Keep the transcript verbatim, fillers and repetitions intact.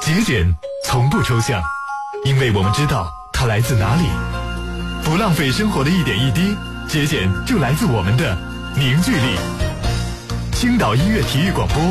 节俭从不抽象，因为我们知道它来自哪里。不浪费生活的一点一滴，节俭就来自我们的凝聚力。青岛音乐体育广播